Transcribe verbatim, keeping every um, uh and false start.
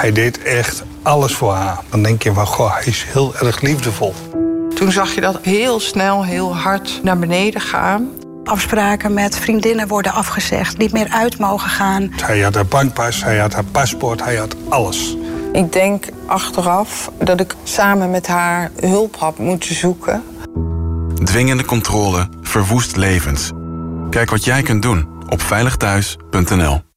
Hij deed echt alles voor haar. Dan denk je van, goh, hij is heel erg liefdevol. Toen zag je dat heel snel, heel hard naar beneden gaan. Afspraken met vriendinnen worden afgezegd, niet meer uit mogen gaan. Hij had haar bankpas, hij had haar paspoort, hij had alles. Ik denk achteraf dat ik samen met haar hulp had moeten zoeken. Dwingende controle verwoest levens. Kijk wat jij kunt doen op veilig thuis punt n l.